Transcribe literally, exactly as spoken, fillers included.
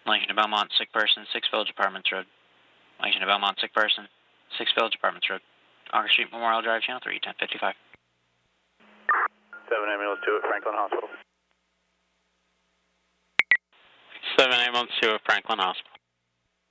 Lincoln to Belmont, sick person, six Village Apartments Road. Lincoln to Belmont, sick person, six Village Apartments Road. August Street, Memorial Drive, Channel three, ten fifty-five. seven ambulance two at Franklin Hospital. seven ambulance two at Franklin Hospital.